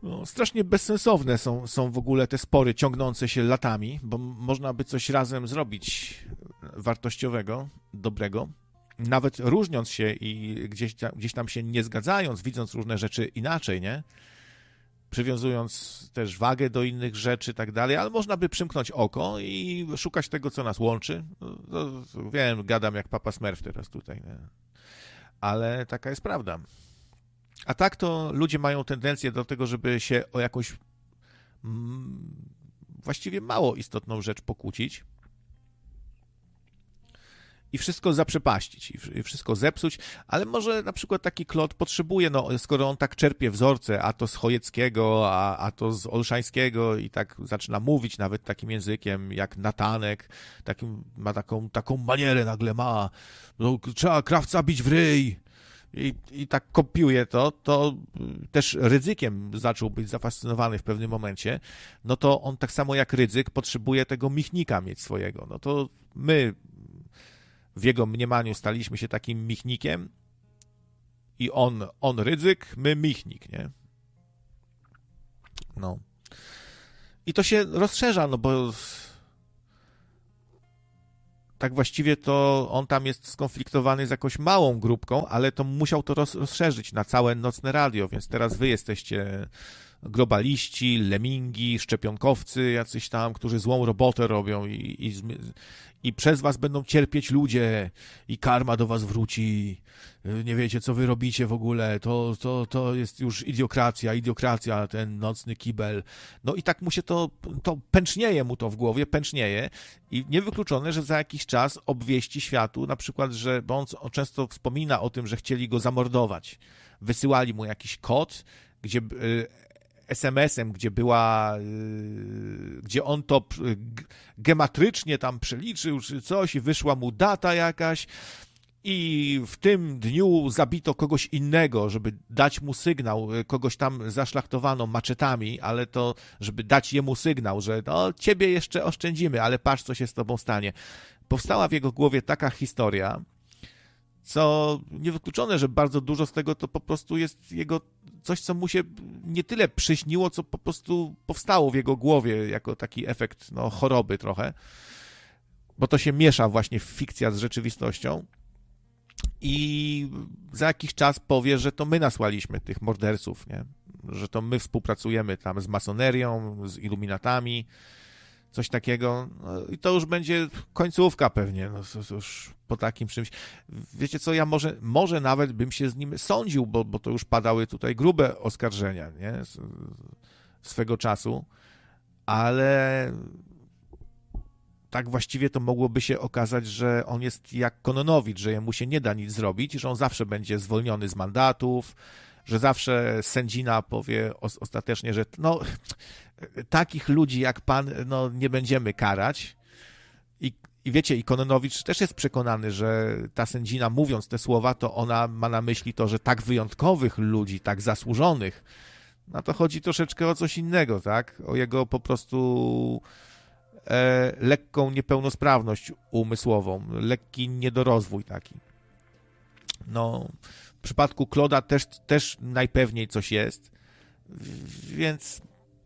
No, strasznie bezsensowne są w ogóle te spory ciągnące się latami, bo można by coś razem zrobić wartościowego, dobrego, nawet różniąc się i gdzieś tam się nie zgadzając, widząc różne rzeczy inaczej, nie? Przywiązując też wagę do innych rzeczy i tak dalej, ale można by przymknąć oko i szukać tego, co nas łączy. No, wiem, gadam jak Papa Smurf teraz tutaj, nie? Ale taka jest prawda. A tak to ludzie mają tendencję do tego, żeby się o jakąś właściwie mało istotną rzecz pokłócić i wszystko zaprzepaścić, i wszystko zepsuć, ale może na przykład taki Klot potrzebuje, no skoro on tak czerpie wzorce, a to z Chojeckiego, a to z Olszańskiego i tak zaczyna mówić nawet takim językiem jak Natanek, ma taką manierę nagle ma, no, trzeba krawca bić w ryj, i tak kopiuje to też Rydzykiem zaczął być zafascynowany w pewnym momencie, no to on tak samo jak Rydzyk potrzebuje tego Michnika mieć swojego. No to my w jego mniemaniu staliśmy się takim Michnikiem i on Rydzyk, my Michnik, nie? No. I to się rozszerza, no bo tak właściwie to on tam jest skonfliktowany z jakąś małą grupką, ale to musiał to rozszerzyć na całe nocne radio, więc teraz wy jesteście globaliści, lemingi, szczepionkowcy jacyś tam, którzy złą robotę robią i przez was będą cierpieć ludzie i karma do was wróci. Nie wiecie, co wy robicie w ogóle. To jest już idiokracja, ten nocny kibel. No i tak mu się to pęcznieje mu to w głowie, pęcznieje i niewykluczone, że za jakiś czas obwieści światu, na przykład, bo on często wspomina o tym, że chcieli go zamordować. Wysyłali mu jakiś kod, gdzie SMS-em, gdzie on to gematrycznie tam przeliczył czy coś i wyszła mu data jakaś i w tym dniu zabito kogoś innego, żeby dać mu sygnał, kogoś tam zaszlachtowano maczetami, ale to, żeby dać jemu sygnał, że no, ciebie jeszcze oszczędzimy, ale patrz, co się z tobą stanie. Powstała w jego głowie taka historia, co niewykluczone, że bardzo dużo z tego to po prostu jest jego coś, co mu się nie tyle przyśniło, co po prostu powstało w jego głowie jako taki efekt choroby trochę, bo to się miesza właśnie fikcja z rzeczywistością i za jakiś czas powie, że to my nasłaliśmy tych morderców, nie? Że to my współpracujemy tam z masonerią, z iluminatami, coś takiego, no i to już będzie końcówka pewnie, no to już po takim czymś. Wiecie co, ja może nawet bym się z nim sądził, bo to już padały tutaj grube oskarżenia, nie? Swego czasu, ale tak właściwie to mogłoby się okazać, że on jest jak Kononowicz, że jemu się nie da nic zrobić, że on zawsze będzie zwolniony z mandatów, że zawsze sędzina powie ostatecznie, że no takich ludzi jak pan nie będziemy karać. I wiecie, i Kononowicz też jest przekonany, że ta sędzina mówiąc te słowa, to ona ma na myśli to, że tak wyjątkowych ludzi, tak zasłużonych, no to chodzi troszeczkę o coś innego, tak? O jego po prostu lekką niepełnosprawność umysłową, lekki niedorozwój taki. No, w przypadku Kloda też najpewniej coś jest, więc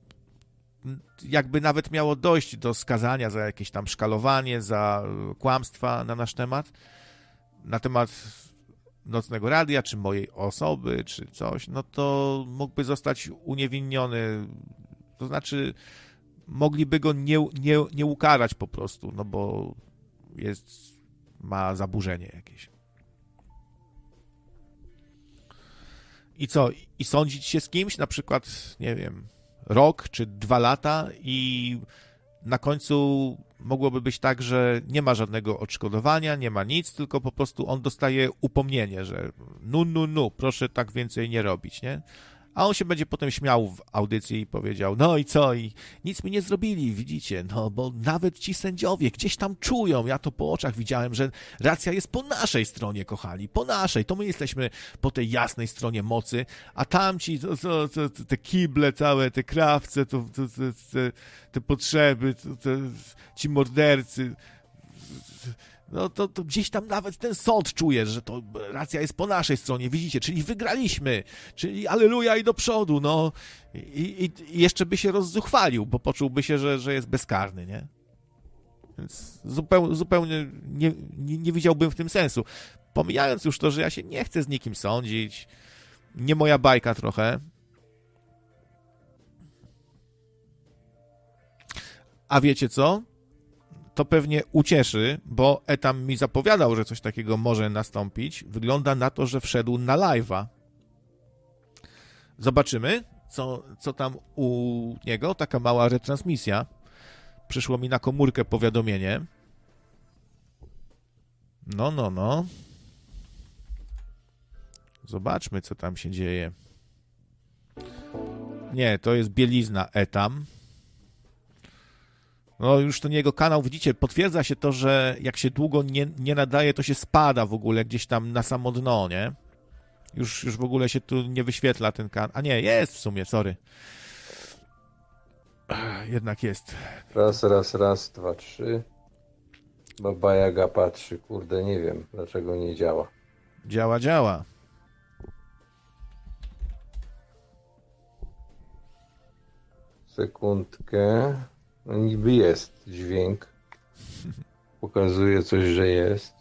jakby nawet miało dojść do skazania za jakieś tam szkalowanie, za kłamstwa na nasz temat, na temat nocnego radia, czy mojej osoby, czy coś, no to mógłby zostać uniewinniony, to znaczy mogliby go nie ukarać po prostu, no bo ma zaburzenie jakieś. I co? I sądzić się z kimś, na przykład, nie wiem, rok czy 2 lata i na końcu mogłoby być tak, że nie ma żadnego odszkodowania, nie ma nic, tylko po prostu on dostaje upomnienie, że proszę tak więcej nie robić, nie? A on się będzie potem śmiał w audycji i powiedział, no i co, i nic mi nie zrobili, widzicie, no bo nawet ci sędziowie gdzieś tam czują, ja to po oczach widziałem, że racja jest po naszej stronie, kochani, po naszej, to my jesteśmy po tej jasnej stronie mocy, a tamci, te kible całe, te krawce, te potrzeby, ci mordercy, no to gdzieś tam nawet ten sąd czuje, że to racja jest po naszej stronie, widzicie, czyli wygraliśmy, czyli alleluja i do przodu, no. I jeszcze by się rozzuchwalił, bo poczułby się, że jest bezkarny, nie? Więc zupełnie nie widziałbym w tym sensu. Pomijając już to, że ja się nie chcę z nikim sądzić, nie moja bajka trochę. A wiecie co? To pewnie ucieszy, bo Etam mi zapowiadał, że coś takiego może nastąpić. Wygląda na to, że wszedł na live'a. Zobaczymy, co tam u niego. Taka mała retransmisja. Przyszło mi na komórkę powiadomienie. No. Zobaczmy, co tam się dzieje. Nie, to jest bielizna Etam. No już ten jego kanał, widzicie, potwierdza się to, że jak się długo nie nadaje, to się spada w ogóle gdzieś tam na samo dno, nie? Już w ogóle się tu nie wyświetla ten kanał. A nie, jest w sumie, sorry. Jednak jest. Raz, 2, 3. Baba Jaga patrzy, kurde, nie wiem, dlaczego nie działa. Działa. Sekundkę. No niby jest dźwięk. Pokazuje coś, że jest.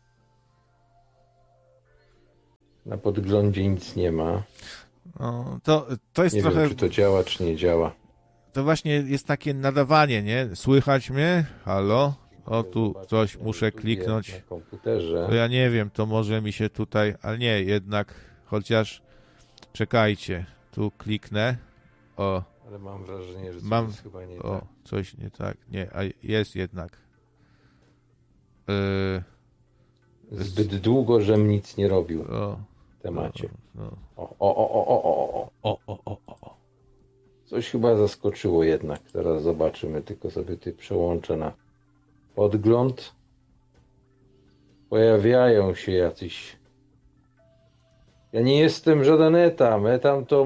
Na podglądzie nic nie ma. No, to jest nie trochę... wiem, czy to działa, czy nie działa. To właśnie jest takie nadawanie, nie? Słychać mnie? Halo? O, tu coś muszę kliknąć. Na komputerze. To ja nie wiem, to może mi się tutaj... Ale nie, jednak, chociaż... Czekajcie, tu kliknę. O. Ale mam wrażenie, że coś jest chyba nie tak. Coś nie tak. Nie, a jest jednak. Zbyt długo, żem nic nie robił w temacie. O. Coś chyba zaskoczyło jednak. Teraz zobaczymy. Tylko sobie tutaj przełączę na podgląd. Pojawiają się jacyś... Ja nie jestem żaden Etam. Etam to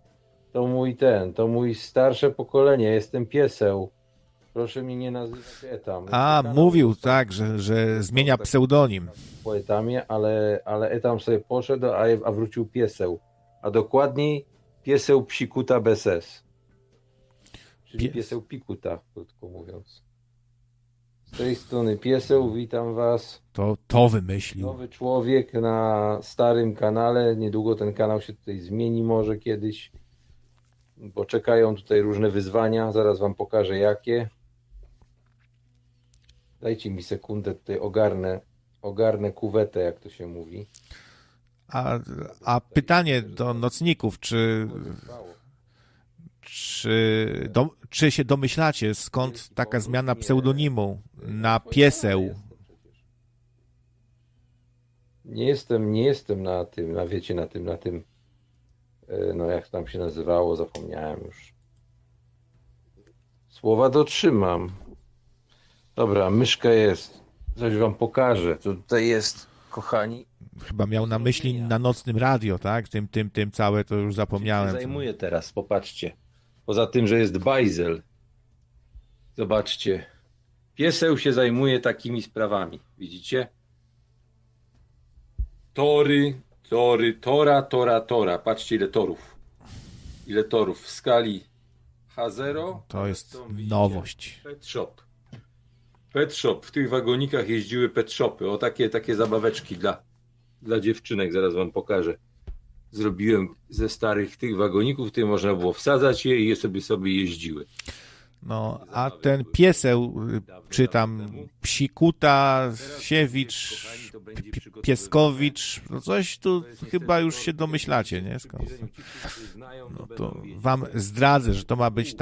mój starsze pokolenie. Jestem pieseł. Proszę mnie nie nazywać Etam. Mówił tak, że zmienia pseudonim. Po Etamie, ale Etam sobie poszedł, a wrócił pieseł. A dokładniej pieseł psikuta bez S. Czyli pieseł pikuta, krótko mówiąc. Z tej strony pieseł, witam was. To wymyślił. Nowy człowiek na starym kanale. Niedługo ten kanał się tutaj zmieni może kiedyś. Bo czekają tutaj różne wyzwania. Zaraz wam pokażę jakie. Dajcie mi sekundę, tutaj ogarnę kuwetę, jak to się mówi. A pytanie do nocników, czy się domyślacie, skąd taka zmiana pseudonimu na pieseł? Nie jestem na tym, na tym, no jak tam się nazywało, zapomniałem już. Słowa dotrzymam. Dobra, myszka jest. Coś wam pokażę, co tutaj jest, kochani. Chyba miał na myśli na nocnym radio, tak? Tym całe to już zapomniałem. Zajmuję teraz, popatrzcie. Poza tym, że jest bajzel. Zobaczcie. Pieseł się zajmuje takimi sprawami. Widzicie? Tora. Patrzcie, ile torów. Ile torów w skali H0. To jest nowość. Pet shop. W tych wagonikach jeździły pet shopy. O takie zabaweczki dla dziewczynek. Zaraz wam pokażę. Zrobiłem ze starych tych wagoników, w tym można było wsadzać je i je sobie jeździły. No, a ten pieseł, czy tam Psikuta, Siewicz, Pieskowicz, no coś tu chyba już się domyślacie, nie? Skąd? No to wam zdradzę, że to ma być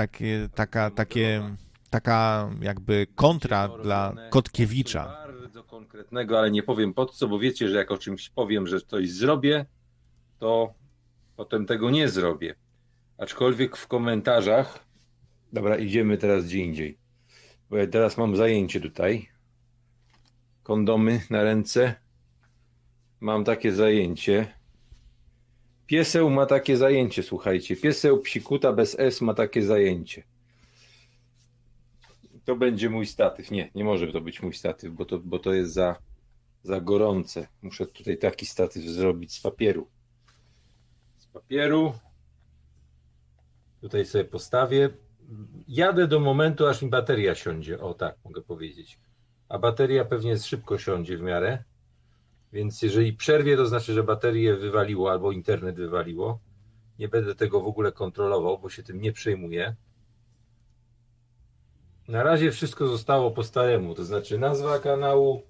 taka jakby kontra dla Kotkiewicza. Bardzo konkretnego, ale nie powiem po co, bo wiecie, że jak o czymś powiem, że coś zrobię, to potem tego nie zrobię. Aczkolwiek w komentarzach... Dobra, idziemy teraz gdzie indziej. Bo ja teraz mam zajęcie tutaj. Kondomy na ręce. Mam takie zajęcie. Pieseł ma takie zajęcie, słuchajcie. Pieseł psikuta bez S ma takie zajęcie. To będzie mój statyw. Nie może to być mój statyw, bo to jest za gorące. Muszę tutaj taki statyw zrobić z papieru. Tutaj sobie postawię. Jadę do momentu, aż mi bateria siądzie. O tak, mogę powiedzieć. A bateria pewnie szybko siądzie w miarę. Więc jeżeli przerwie, to znaczy, że baterię wywaliło albo internet wywaliło. Nie będę tego w ogóle kontrolował, bo się tym nie przejmuję. Na razie wszystko zostało po staremu, to znaczy nazwa kanału.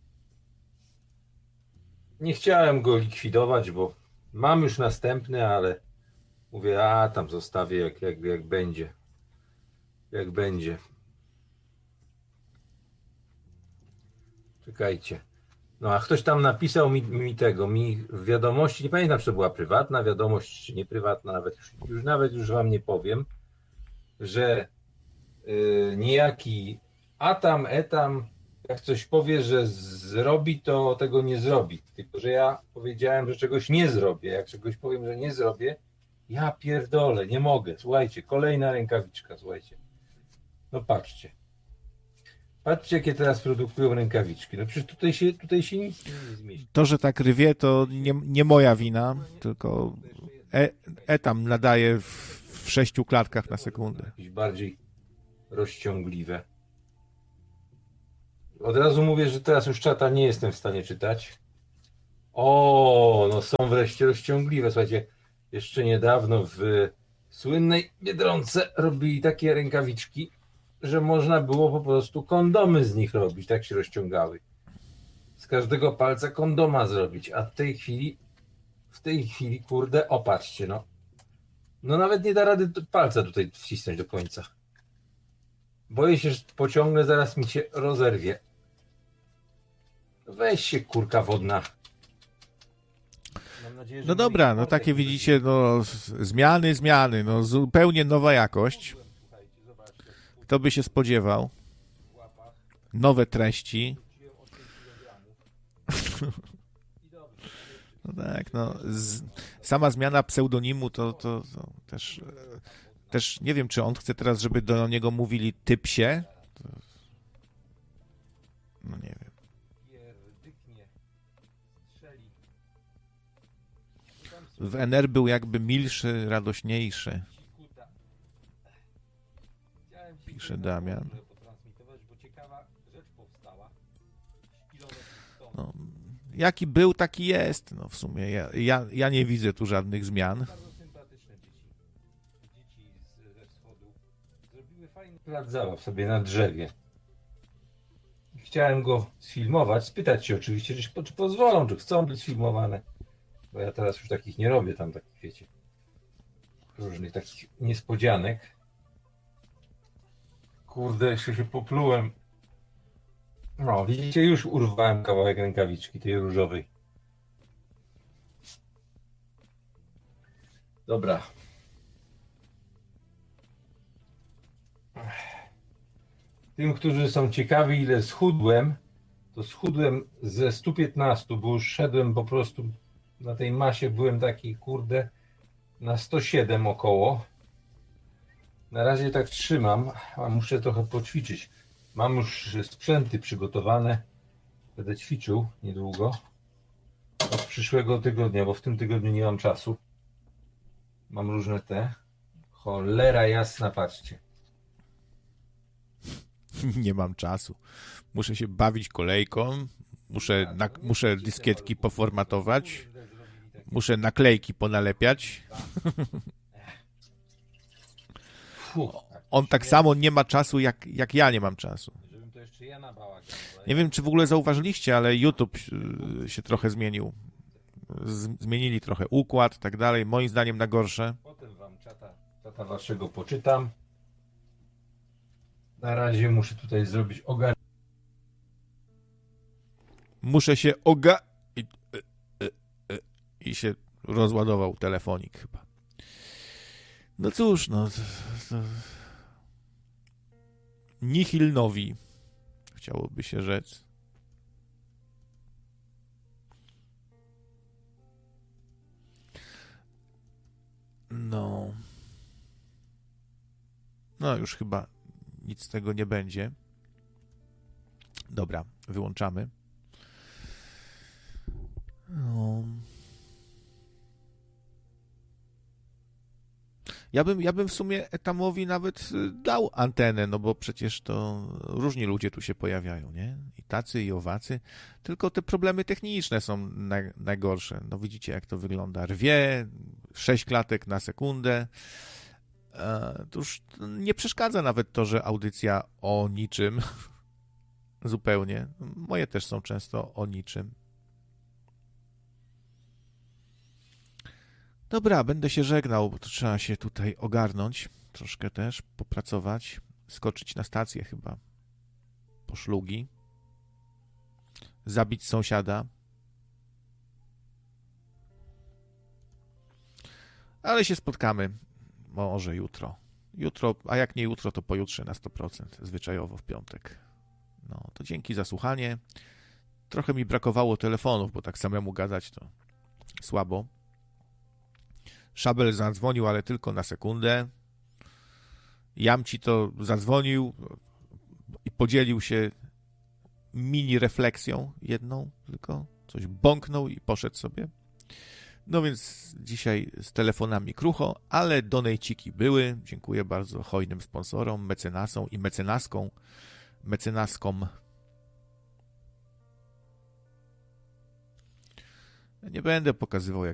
Nie chciałem go likwidować, bo mam już następny, ale mówię, tam zostawię jak będzie. Jak będzie. Czekajcie. No a ktoś tam napisał mi w wiadomości, nie pamiętam, czy to była prywatna wiadomość, czy nieprywatna, nawet już wam nie powiem, że niejaki etam, jak coś powie, że zrobi, to tego nie zrobi. Tylko, że ja powiedziałem, że czegoś nie zrobię. Jak czegoś powiem, że nie zrobię, ja pierdolę, nie mogę. Słuchajcie, kolejna rękawiczka, słuchajcie. No patrzcie. Patrzcie, jakie teraz produkują rękawiczki. No przecież tutaj się nic nie zmieści. To, że tak rwie, to nie moja wina, tylko etam nadaje w 6 klatkach na sekundę. Jakieś bardziej rozciągliwe. Od razu mówię, że teraz już czata nie jestem w stanie czytać. No są wreszcie rozciągliwe. Słuchajcie, jeszcze niedawno w słynnej Biedronce robili takie rękawiczki, że można było po prostu kondomy z nich robić, tak się rozciągały. Z każdego palca kondoma zrobić, a w tej chwili, kurde, opatrzcie, no nawet nie da rady palca tutaj wcisnąć do końca. Boję się, że pociągnę, zaraz mi się rozerwie. Weź się, kurka wodna. Mam nadzieję, że no dobra, no takie widzicie, no zmiany, no zupełnie nowa jakość. Kto by się spodziewał? Nowe treści. No tak, no. Sama zmiana pseudonimu to też nie wiem, czy on chce teraz, żeby do niego mówili typsie. No nie wiem. W NR był jakby milszy, radośniejszy. Pisze Damian. No, jaki był, taki jest. No w sumie ja nie widzę tu żadnych zmian. Plac zabaw sobie na drzewie. Chciałem go sfilmować, spytać się oczywiście, czy pozwolą, czy chcą być sfilmowane. Bo ja teraz już takich nie robię, tam takich, wiecie, różnych takich niespodzianek. Kurde, jeszcze się poplułem. No, widzicie, już urwałem kawałek rękawiczki tej różowej. Dobra. Tym, którzy są ciekawi, ile schudłem, to schudłem ze 115, bo już szedłem po prostu na tej masie, byłem taki, kurde, na 107 około. Na razie tak trzymam, a muszę trochę poćwiczyć. Mam już sprzęty przygotowane, będę ćwiczył niedługo. Od przyszłego tygodnia, bo w tym tygodniu nie mam czasu. Mam różne te. Cholera jasna, patrzcie. Nie mam czasu. Muszę się bawić kolejką, muszę dyskietki poformatować, muszę naklejki ponalepiać. On tak samo nie ma czasu, jak ja nie mam czasu. Nie wiem, czy w ogóle zauważyliście, ale YouTube się trochę zmienił. Zmienili trochę układ, tak dalej. Moim zdaniem na gorsze. Potem wam czata waszego poczytam. Na razie muszę tutaj zrobić Muszę się i się rozładował telefonik chyba. No cóż, no. Nihil nowi, chciałoby się rzec. No już chyba nic z tego nie będzie. Dobra, wyłączamy. No. Ja bym w sumie Etamowi nawet dał antenę, no bo przecież to różni ludzie tu się pojawiają, nie? I tacy, i owacy. Tylko te problemy techniczne są najgorsze. No widzicie, jak to wygląda. Rwie, 6 klatek na sekundę. To już nie przeszkadza nawet to, że audycja o niczym. Zupełnie. Moje też są często o niczym. Dobra, będę się żegnał, bo to trzeba się tutaj ogarnąć, troszkę też, popracować, skoczyć na stację chyba, po szlugi, zabić sąsiada. Ale się spotkamy może jutro. Jutro, a jak nie jutro, to pojutrze na 100%, zwyczajowo w piątek. No, to dzięki za słuchanie. Trochę mi brakowało telefonów, bo tak samemu gadać to słabo. Szabel zadzwonił, ale tylko na sekundę. Jamci to zadzwonił i podzielił się mini refleksją jedną, tylko coś bąknął i poszedł sobie. No więc dzisiaj z telefonami krucho, ale donejciki były. Dziękuję bardzo hojnym sponsorom, mecenasom i mecenaskom. Nie będę pokazywał, jak